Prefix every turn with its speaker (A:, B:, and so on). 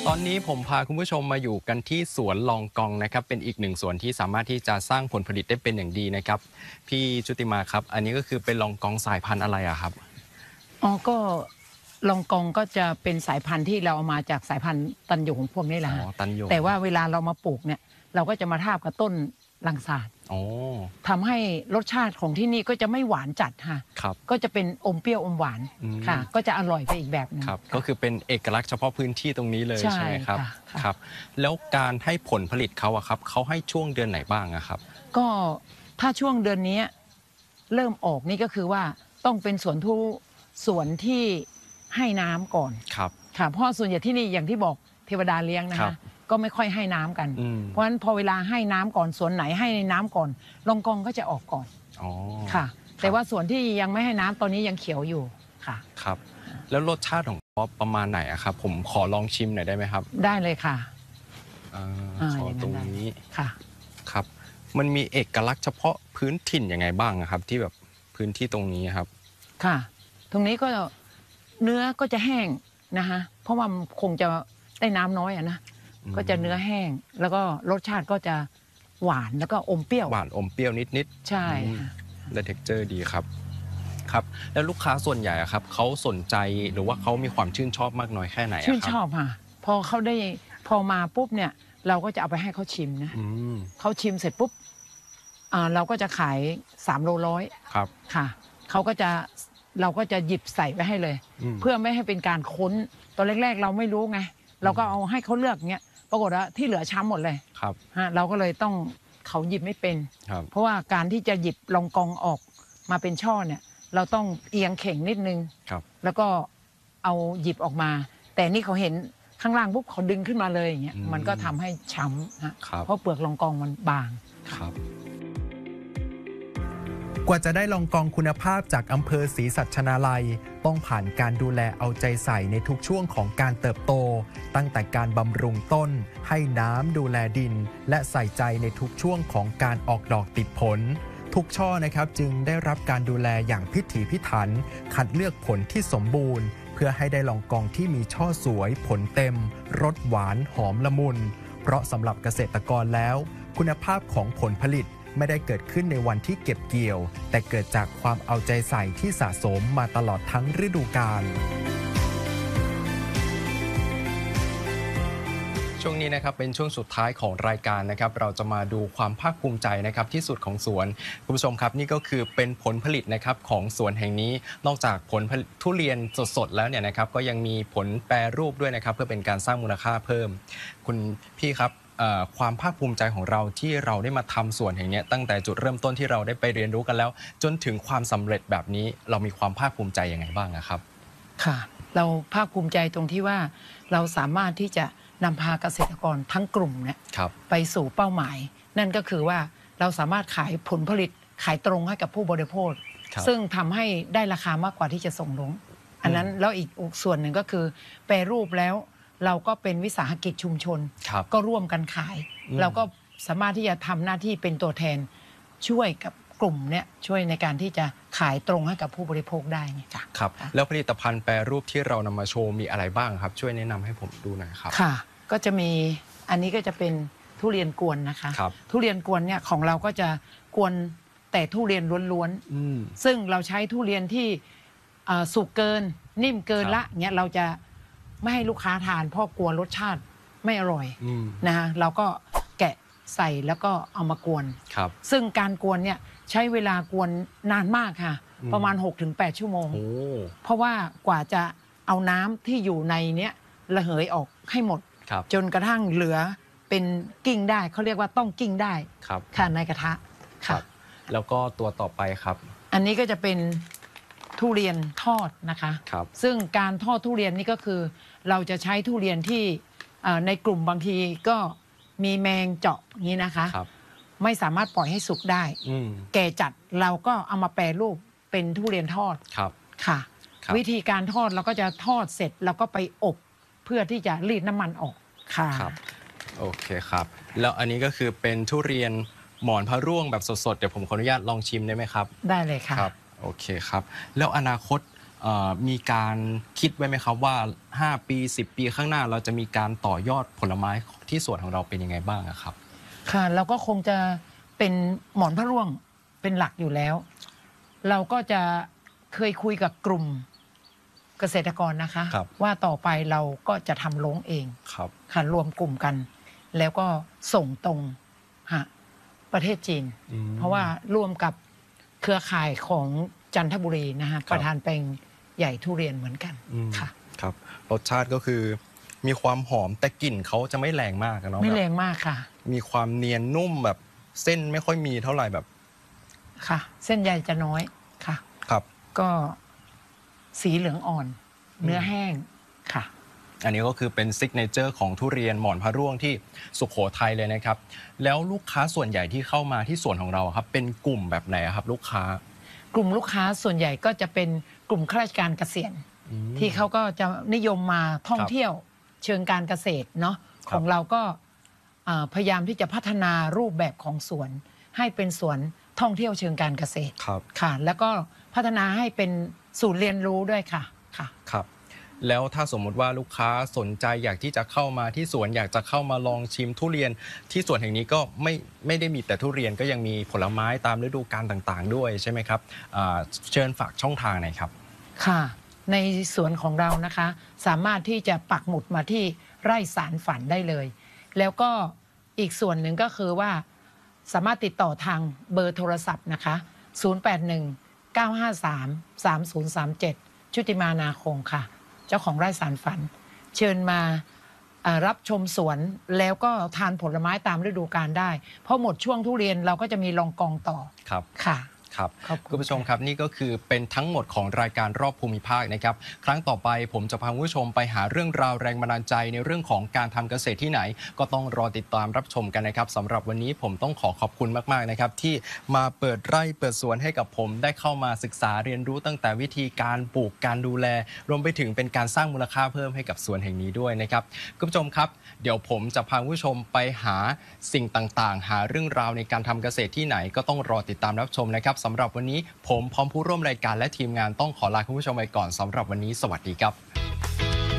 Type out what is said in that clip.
A: ตอนนี้ผมพาคุณผู้ชมมาอยู่กันที่สวนลองกองนะครับเป็นอีกหนึ่งสวนที่สามารถที่จะสร้างผลผลิตได้เป็นอย่างดีนะครับพี่ชุติมาครับอันนี้ก็คือเป็นลองกองสายพันธุ์อะไรอะครับ
B: ก็ลองกองก็จะเป็นสายพันธุ์ที่เราเอามาจากสายพันธุ์ตันหยงพวกนี้แหละ
A: ตันหยง
B: แต่ว่าเวลาเรามาปลูกเนี่ยเราก็จะมาทาบกับต้นลังสาดทำให้รสชาติของที่นี่ก็จะไม่หวานจัดค่ะก็จะเป็นอมเปรี้ยวอมหวานค่ะก็จะอร่อยไปอีกแบบนึง
A: ครับก็คือเป็นเอกลักษณ์เฉพาะพื้นที่ตรงนี้เลยใช่ไหมครับครับแล้วการให้ผลผลิตเขาอะครับเขาให้ช่วงเดือนไหนบ้างอะครับ
B: ก็ถ้าช่วงเดือนนี้เริ่มออกนี่ก็คือว่าต้องเป็นสวนที่ให้น้ำก่อน
A: ครับ
B: ค่ะเพราะส่วนใหญ่ที่นี่อย่างที่บอกเทวดาเลี้ยงนะคะก็ไม่ค่อยให้น้ำกันเพราะฉะนั้นพอเวลาให้น้ำก่อนสวนไหนให้น้ำก่อนลองกองก็จะออกก่อนค่ะแต่ว่าส่วนที่ยังไม่ให้น้ำตอนนี้ยังเขียวอยู่ค่ะ
A: ครับแล้วรสชาติของเขาประมาณไหนอะครับผมขอลองชิมหน่อยได้ไหมครับ
B: ได้เลยค่ะ
A: ขอตรงนี้
B: ค่ะ
A: ครับมันมีเอกลักษณ์เฉพาะพื้นถิ่นยังไงบ้างครับที่แบบพื้นที่ตรงนี้ครับ
B: ค่ะตรงนี้ก็เนื้อก็จะแห้งนะคะเพราะว่าคงจะได้น้ำน้อยอะนะก็จะเนื้อแห้งแล้วก็รสชาติก็จะหวานแล้วก็อมเปรี้ยว
A: หวานอมเปรี้ยวนิด
B: ๆใช่
A: และเท็กเจอร์ดีครับครับแล้วลูกค้าส่วนใหญ่ครับเขาสนใจหรือว่าเขามีความชื่นชอบมากน้อยแค่ไหน
B: ชื่นชอบค่ะพอมาปุ๊บเนี่ยเราก็จะเอาไปให้เขาชิมนะเขาชิมเสร็จปุ๊บเราก็จะขาย3 โลร้อย
A: ครับ
B: ค่ะเราก็จะหยิบใส่ไปให้เลยเพื่อไม่ให้เป็นการค้นตอนแรกๆเราไม่รู้ไงเราก็เอาให้เขาเลือกเงี้ยปรากฏว่าที่เหลือช้ำหมดเลย
A: ครับ
B: เราก็เลยต้องเขาหยิบไม่เป็นเพราะว่าการที่จะหยิบลองกองออกมาเป็นช่อเนี่ยเราต้องเอียงเข่งนิดนึงแล้วก็เอาหยิบออกมาแต่นี่เขาเห็นข้างล่างปุ๊บเขาดึงขึ้นมาเลยอย่างเงี้ยมันก็ทำให้ช้ำเพราะเปลือกลองกองมันบาง
A: ครับ
C: กว่าจะได้ลองกองคุณภาพจากอำเภอศรีสัชนาลัยต้องผ่านการดูแลเอาใจใส่ในทุกช่วงของการเติบโตตั้งแต่การบำรุงต้นให้น้ำดูแลดินและใส่ใจในทุกช่วงของการออกดอกติดผลทุกช่อนะครับจึงได้รับการดูแลอย่างพิถีพิถันคัดเลือกผลที่สมบูรณ์เพื่อให้ได้ลองกองที่มีช่อสวยผลเต็มรสหวานหอมละมุนเพราะสำหรับเกษตรกรแล้วคุณภาพของผลผลิตไม่ได้เกิดขึ้นในวันที่เก็บเกี่ยวแต่เกิดจากความเอาใจใส่ที่สะสมมาตลอดทั้งฤดูกาล
A: ช่วงนี้นะครับเป็นช่วงสุดท้ายของรายการนะครับเราจะมาดูความภาคภูมิใจนะครับที่สุดของสวนคุณผู้ชมครับนี่ก็คือเป็นผลผลิตนะครับของสวนแห่งนี้นอกจากผลทุเรียนสดๆแล้วเนี่ยนะครับก็ยังมีผลแปรรูปด้วยนะครับเพื่อเป็นการสร้างมูลค่าเพิ่มคุณพี่ครับความภาคภูมิใจของเราที่เราได้มาทำสวนแห่งนี้ตั้งแต่จุดเริ่มต้นที่เราได้ไปเรียนรู้กันแล้วจนถึงความสำเร็จแบบนี้เรามีความภาคภูมิใจยังไงบ้างครับ
B: ค่ะเราภาคภูมิใจตรงที่ว่าเราสามารถที่จะนำพาเกษตรกรทั้งกลุ่มเนี่ยไปสู่เป้าหมายนั่นก็คือว่าเราสามารถขายผลผลิตขายตรงให้กับผู้บริโภคซึ่งทำให้ได้ราคามากกว่าที่จะส่งลงอันนั้นแล้วอีกส่วนหนึ่งก็คือแปรรูปแล้วเราก็เป็นวิสาหกิจชุมชนก็ร่วมกันขายเราก็สามารถที่จะทำหน้าที่เป็นตัวแทนช่วยกับกลุ่มเนี่ยช่วยในการที่จะขายตรงให้กับผู้บริโภคได้ค่ะ
A: ครับแล้วผลิตภัณฑ์แปรรูปที่เรานำมาโชว์มีอะไรบ้างครับช่วยแนะนำให้ผมดูหน่อยครับ
B: ค่ะก็จะมีอันนี้ก็จะเป็นทุเรียนกวนนะคะทุเรียนกวนเนี่ยของเราก็จะกวนแต่ทุเรียนล้วนๆซึ่งเราใช้ทุเรียนที่สุกเกินนิ่มเกินละเนี่ยเราจะไม่ให้ลูกค้าทานเพราะกลัวรสชาติไม่อร่อยนะคะเราก็แกะใส่แล้วก็เอามากวนซึ่งการกวนเนี่ยใช้เวลากวนนานมากค่ะประมาณ 6-8 ชั่วโมงเพราะว่ากว่าจะเอาน้ำที่อยู่ในเนี้ยระเหยออกให้หมดจนกระทั่งเหลือเป็นกิ้งได้เขาเรียกว่าต้องกิ้งได้ค่ะในกระทะค่ะ
A: แล้วก็ตัวต่อไปครับ
B: อันนี้ก็จะเป็นทุเรียนทอดนะคะซึ่งการทอดทุเรียนนี่ก็คือเราจะใช้ทุเรียนที่ในกลุ่มบางทีก็มีแมงเจาะอย่างนี้นะคะไม่สามารถปล่อยให้สุกได้แก่จัดเราก็เอามาแปรรูปเป็นทุเรียนทอดค่ะวิธีการทอดเราก็จะทอดเสร็จแล้วก็ไปอบเพื่อที่จะรีดน้ำมันออกค่ะ
A: โอเคครับแล้วอันนี้ก็คือเป็นทุเรียนหมอนพระร่วงแบบสดๆเดี๋ยวผมขออนุญาตลองชิมได้ไหมครับ
B: ได้เลยค่ะ
A: โอเคครับแล้วอนาคตมีการคิดไว้ไหมครับว่า5 ปี10 ปีข้างหน้าเราจะมีการต่อยอดผลไม้ที่สวนของเราเป็นยังไงบ้างครับ
B: ค่ะเราก็คงจะเป็นหมอนพระร่วงเป็นหลักอยู่แล้ว เราก็จะเคยคุยกับกลุ่มเกษตรกรนะคะว่าต่อไปเราก็จะทำโรงเองค่ะรวมกลุ่มกัน แล้วก็ส่งตรงประเทศจีนเพราะว่าร่วมกับเครือข่ายของจันทบุรีนะคะประธานแปลงใหญ่ทุเรียนเหมือนกันค่ะ
A: ครับรสชาติก็คือมีความหอมแต่กลิ่นเขาจะไม่แรงมากเนาะ
B: ไม่แรงมากค่ะ
A: มีความเนียนนุ่มแบบเส้นไม่ค่อยมีเท่าไหร่แบบ
B: ค่ะเส้นใยจะน้อยค่ะ
A: ครับ
B: ก็สีเหลืองอ่อนเนื้อแห้งค่ะ
A: อันนี้ก็คือเป็นซิกเนเจอร์ของทุเรียนหมอนพระร่วงที่สุโขทัยเลยนะครับแล้วลูกค้าส่วนใหญ่ที่เข้ามาที่สวนของเราครับเป็นกลุ่มแบบไหนครับลูกค้าก
B: ลุ่มลูกค้าส่วนใหญ่ก็จะเป็นกลุ่มข้าราชการเกษียณที่เขาก็จะนิยมมาท่องเที่ยวเชิงการเกษตรเนาะของเราก็พยายามที่จะพัฒนารูปแบบของสวนให้เป็นสวนท่องเที่ยวเชิงการเกษตรค่ะแล้วก็พัฒนาให้เป็นศูนย์เรียนรู้ด้วยค่ะ
A: ครับแล้วถ้าสมมุติว่าลูกค้าสนใจอยากที่จะเข้ามาที่สวนอยากจะเข้ามาลองชิมทุเรียนที่สวนแห่งนี้ก็ไม่ได้มีแต่ทุเรียนก็ยังมีผลไม้ตามฤดูกาลต่างๆด้วยใช่ไหมครับเชิญฝากช่องทางหน่อยครับ
B: ค่ะในสวนของเรานะคะสามารถที่จะปักหมุดมาที่ไร่สารฝันได้เลยแล้วก็อีกส่วนหนึ่งก็คือว่าสามารถติดต่อทางเบอร์โทรศัพท์นะคะ0819533037ชุติมานาคงค่ะเจ้าของไร่สารฝันเชิญมารับชมสวนแล้วก็ทานผลไม้ตามฤดูกาลได้เพราะหมดช่วงทุเรียนเราก็จะมีลองกองต่อ
A: ครับ
B: ค่ะ
A: ครับคุณผู้ชมครับนี่ก็คือเป็นทั้งหมดของรายการรอบภูมิภาคนะครับครั้งต่อไปผมจะพาคุณผู้ชมไปหาเรื่องราวแรงบันดาลใจในเรื่องของการทำเกษตรที่ไหนก็ต้องรอติดตามรับชมกันนะครับสำหรับวันนี้ผมต้องขอบคุณมากๆนะครับที่มาเปิดไร่เปิดสวนให้กับผมได้เข้ามาศึกษาเรียนรู้ตั้งแต่วิธีการปลูกการดูแลรวมไปถึงเป็นการสร้างมูลค่าเพิ่มให้กับสวนแห่งนี้ด้วยนะครับคุณผู้ชมครับเดี๋ยวผมจะพาคุณผู้ชมไปหาสิ่งต่างๆหาเรื่องราวในการทำเกษตรที่ไหนก็ต้องรอติดตามรับชมนะครับสำหรับวันนี้ผมพร้อมผู้ร่วมรายการและทีมงานต้องขอลาคุณผู้ชมไปก่อนสำหรับวันนี้สวัสดีครับ